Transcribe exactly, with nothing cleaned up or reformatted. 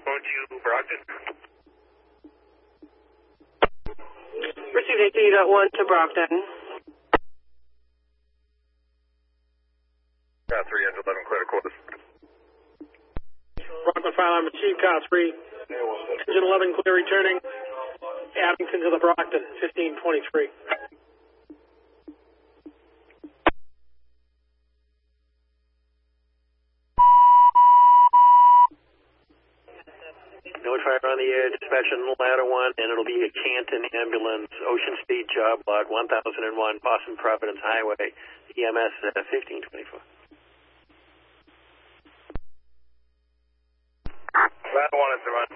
going to Brockton. Received eighteen point one to Brockton. Car three, engine eleven, clear to quarters. Brockton file arm achieved, car three. Engine eleven clear returning. Abington to the Brockton, fifteen twenty-three. Notifier on the air, dispatch on the ladder one, and it'll be a Canton ambulance, Ocean Speed job lot one thousand one, Boston Providence Highway, E M S uh, fifteen twenty-four. Ladder one is the run.